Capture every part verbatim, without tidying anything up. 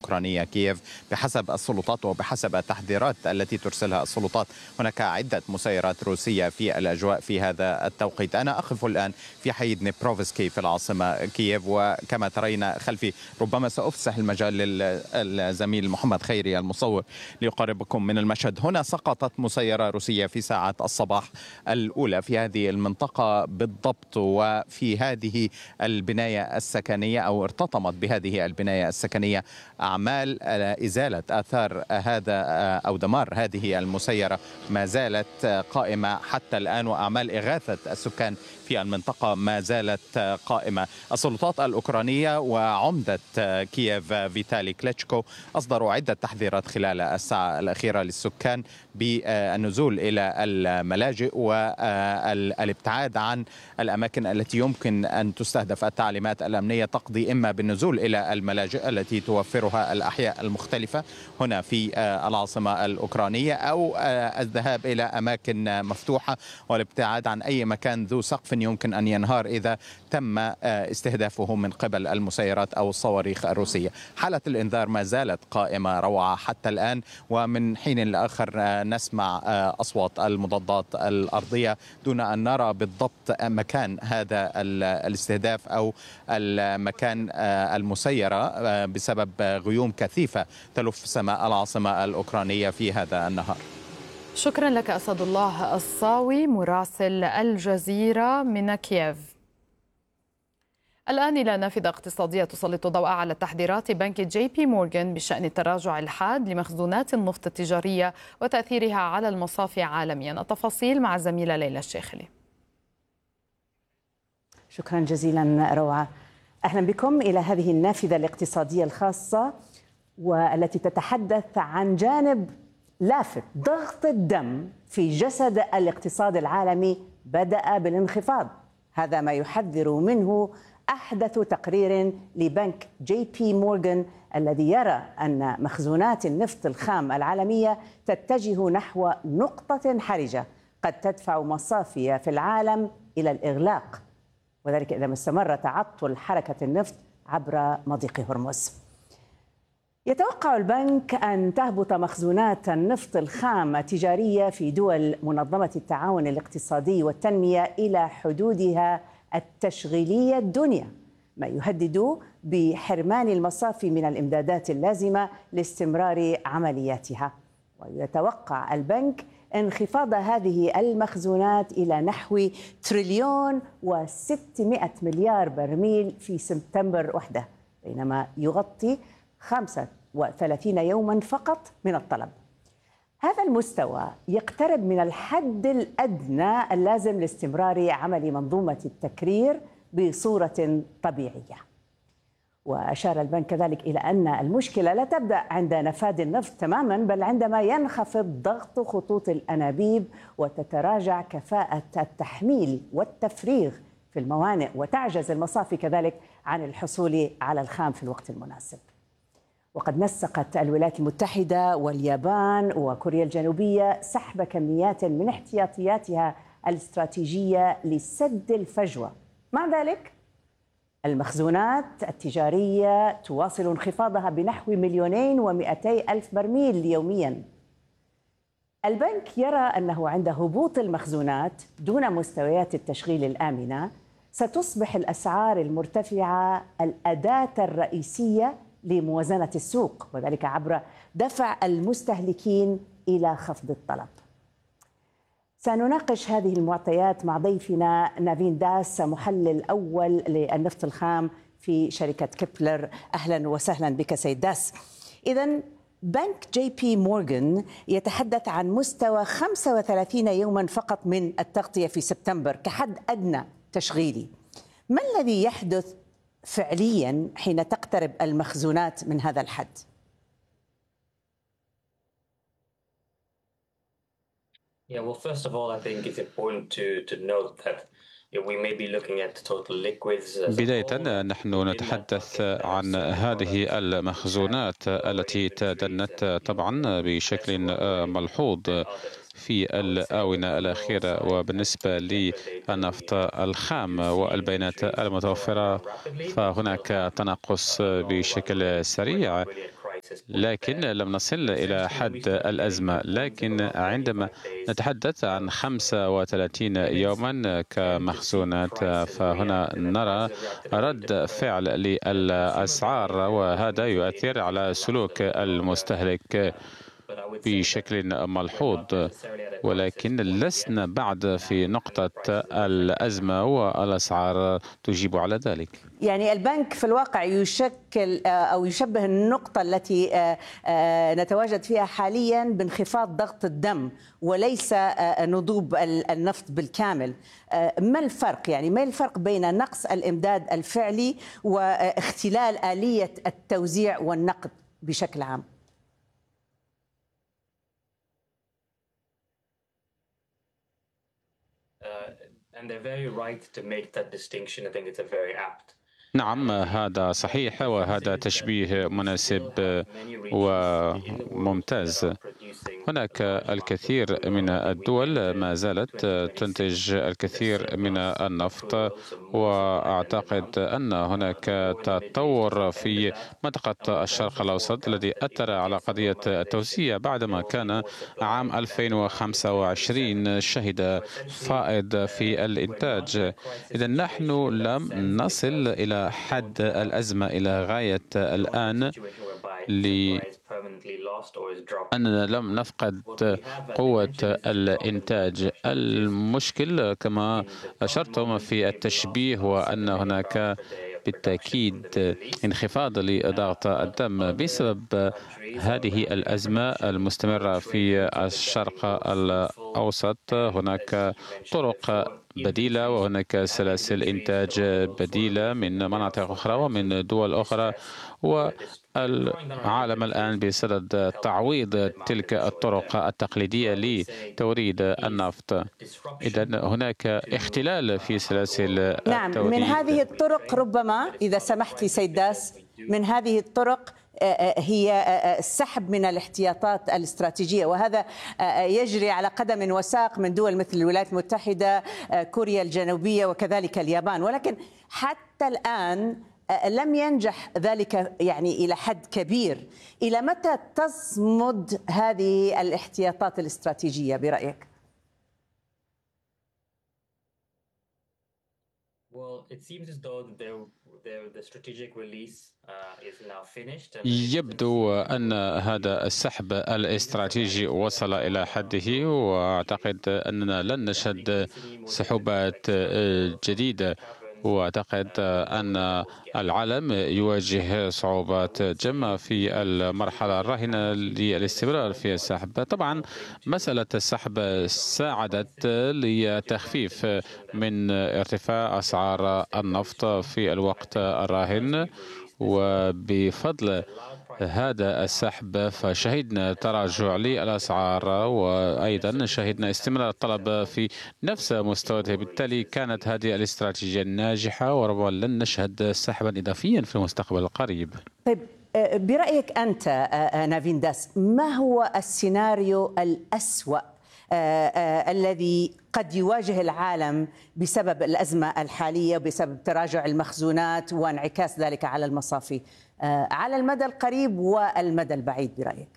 الأوكرانية كييف بحسب السلطات وبحسب التحذيرات التي ترسلها السلطات. هناك عدة مسيرات روسية في الأجواء في هذا التوقيت. أنا أقف الآن في حي دنيبروفسكي في العاصمة كييف، وكما ترين خلفي ربما سأفسح المجال للزميل محمد خيري المصور ليقربكم من المشهد. هنا سقطت مسيرة روسية في ساعات الصباح الأولى في هذه المنطقة بالضبط، وفي هذه البناية السكنية أو ارتطمت بهذه البناية السكنية. أعمال إزالة آثار هذا أو دمار هذه المسيرة ما زالت قائمة حتى الآن، وأعمال إغاثة السكان في المنطقة ما زالت قائمة. السلطات الأوكرانية وعمدة كييف فيتالي كليتشكو أصدروا عدة تحذيرات خلال الساعة الأخيرة للسكان بالنزول إلى الملاجئ والابتعاد عن الأماكن التي يمكن أن تستهدف. التعليمات الأمنية تقضي إما بالنزول إلى الملاجئ التي توفرها الأحياء المختلفة هنا في العاصمة الأوكرانية، أو الذهاب إلى أماكن مفتوحة والابتعاد عن أي مكان ذو سقف يمكن أن ينهار إذا تم استهدافه من قبل المسيرات أو الصواريخ الروسية. حالة الإنذار ما زالت قائمة روعة حتى الآن، ومن حين لآخر نسمع أصوات المضادات الأرضية دون أن نرى بالضبط مكان هذا الاستهداف أو المكان المسيرة بسبب غيوم كثيفة تلف سماء العاصمة الأوكرانية في هذا النهار. شكرا لك أسد الله الصاوي مراسل الجزيرة من كييف. الآن إلى نافذة اقتصادية تسلط الضوء على تحذيرات بنك جي بي مورغان بشأن التراجع الحاد لمخزونات النفط التجارية وتأثيرها على المصافي عالميا. التفاصيل مع الزميلة ليلى الشيخلي. شكرا جزيلا روعة. أهلا بكم إلى هذه النافذة الاقتصادية الخاصة والتي تتحدث عن جانب لافت. ضغط الدم في جسد الاقتصاد العالمي بدأ بالانخفاض، هذا ما يحذر منه أحدث تقرير لبنك جي بي مورغان الذي يرى أن مخزونات النفط الخام العالمية تتجه نحو نقطة حرجة قد تدفع مصافي في العالم إلى الإغلاق، وذلك إذا ما استمر تعطل حركة النفط عبر مضيق هرمز. يتوقع البنك أن تهبط مخزونات النفط الخام التجارية في دول منظمة التعاون الاقتصادي والتنمية إلى حدودها التشغيلية الدنيا، ما يهدد بحرمان المصافي من الإمدادات اللازمة لاستمرار عملياتها. ويتوقع البنك انخفاض هذه المخزونات إلى نحو تريليون وستمائة مليار برميل في سبتمبر وحده، بينما يغطي خمسة وثلاثين يوما فقط من الطلب. هذا المستوى يقترب من الحد الأدنى اللازم لاستمرار عمل منظومة التكرير بصورة طبيعية. وأشار البنك كذلك إلى أن المشكلة لا تبدأ عند نفاذ النفط تماما، بل عندما ينخفض ضغط خطوط الأنابيب وتتراجع كفاءة التحميل والتفريغ في الموانئ، وتعجز المصافي كذلك عن الحصول على الخام في الوقت المناسب. وقد نسقت الولايات المتحدة واليابان وكوريا الجنوبية سحب كميات من احتياطياتها الاستراتيجية لسد الفجوة. مع ذلك المخزونات التجارية تواصل انخفاضها بنحو مليونين ومئتي ألف برميل يوميا. البنك يرى أنه عند هبوط المخزونات دون مستويات التشغيل الآمنة ستصبح الأسعار المرتفعة الأداة الرئيسية لموازنة السوق، وذلك عبر دفع المستهلكين إلى خفض الطلب. سنناقش هذه المعطيات مع ضيفنا نافين داس، محلل أول للنفط الخام في شركة كيبلر. أهلا وسهلا بك سيد داس. إذن بنك جي بي مورغان يتحدث عن مستوى خمسة وثلاثين يوما فقط من التغطية في سبتمبر كحد أدنى تشغيلي. ما الذي يحدث فعليا حين تقترب المخزونات من هذا الحد؟ Yeah, well, first of all, I think it's important to to note that we may be looking at total liquids. بداية نحن نتحدث عن هذه المخزونات التي تدنت طبعا بشكل ملحوظ في الآونة الأخيرة، وبالنسبة للنفط الخام والبيانات المتوفرة فهناك تناقص بشكل سريع لكن لم نصل إلى حد الأزمة. لكن عندما نتحدث عن خمسة وثلاثين يوما كمخزونات، فهنا نرى رد فعل للأسعار، وهذا يؤثر على سلوك المستهلك بشكل ملحوظ. ولكن لسنا بعد في نقطة الأزمة، والأسعار تجيب على ذلك. يعني البنك في الواقع يشكل أو يشبه النقطة التي نتواجد فيها حاليا بانخفاض ضغط الدم وليس نضوب النفط بالكامل. ما الفرق يعني ما الفرق بين نقص الإمداد الفعلي واختلال آلية التوزيع والنقد بشكل عام؟ And they're very right to make that distinction. I think it's a very apt. نعم، هذا صحيح، وهذا تشبيه مناسب وممتاز. هناك الكثير من الدول ما زالت تنتج الكثير من النفط، وأعتقد أن هناك تطور في منطقة الشرق الأوسط الذي أثر على قضية التوزيع بعدما كان عام ألفين وخمسة وعشرين شهد فائض في الإنتاج. إذا نحن لم نصل إلى حد الأزمة إلى غاية الآن، لأننا لم نفقد قوة الإنتاج. المشكل كما أشرتم في التشبيه هو أن هناك بالتأكيد انخفاض لضغط الدم بسبب هذه الأزمة المستمرة في الشرق الأوسط. هناك طرق بديلة وهناك سلاسل إنتاج بديلة من مناطق أخرى ومن دول أخرى، والعالم الآن بصدد تعويض تلك الطرق التقليدية لتوريد النفط. إذن هناك اختلال في سلاسل التوريد. نعم، من هذه الطرق ربما إذا سمحت لي سيد داس، من هذه الطرق هي السحب من الاحتياطات الاستراتيجية، وهذا يجري على قدم وساق من دول مثل الولايات المتحدة، كوريا الجنوبية وكذلك اليابان. ولكن حتى الآن لم ينجح ذلك يعني إلى حد كبير. إلى متى تصمد هذه الاحتياطات الاستراتيجية برأيك؟ يبدو أن هذا السحب الاستراتيجي وصل إلى حده، وأعتقد أننا لن نشهد سحوبات جديدة. وأعتقد أن العالم يواجه صعوبات جمة في المرحلة الراهنة للاستمرار في السحب. طبعا مسألة السحب ساعدت لتخفيف من ارتفاع أسعار النفط في الوقت الراهن، وبفضل هذا السحب فشهدنا تراجع للأسعار، وأيضا شهدنا استمرار الطلب في نفس مستواه. بالتالي كانت هذه الاستراتيجية ناجحة، وربما لن نشهد سحبا إضافيا في المستقبل القريب. طيب، برأيك أنت نافين داس، ما هو السيناريو الأسوأ الذي قد يواجه العالم بسبب الأزمة الحالية، بسبب تراجع المخزونات وانعكاس ذلك على المصافي على المدى القريب والمدى البعيد برأيك؟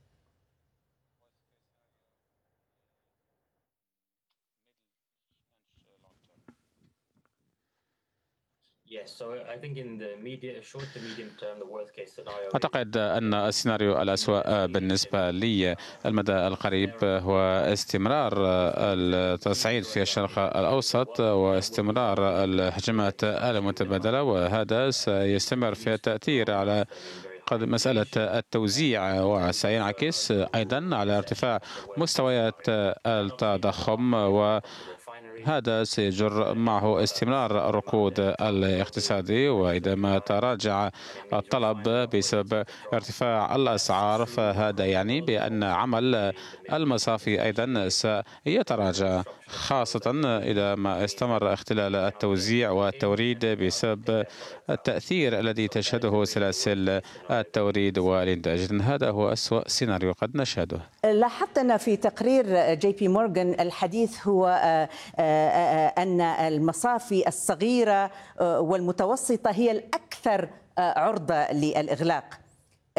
أعتقد أن السيناريو الأسوأ بالنسبة لي المدى القريب هو استمرار التصعيد في الشرق الأوسط واستمرار الهجمات المتبادلة، وهذا سيستمر في التأثير على مسألة التوزيع، وسينعكس أيضا على ارتفاع مستويات التضخم، و هذا سيجر معه استمرار الركود الاقتصادي. وإذا ما تراجع الطلب بسبب ارتفاع الأسعار فهذا يعني بأن عمل المصافي أيضا سيتراجع، خاصة إذا ما استمر اختلال التوزيع والتوريد بسبب التأثير الذي تشهده سلاسل التوريد والإنتاج. هذا هو أسوأ سيناريو قد نشهده. لاحظت أن في تقرير جي بي مورغان الحديث هو أن المصافي الصغيرة والمتوسطة هي الأكثر عرضة للإغلاق.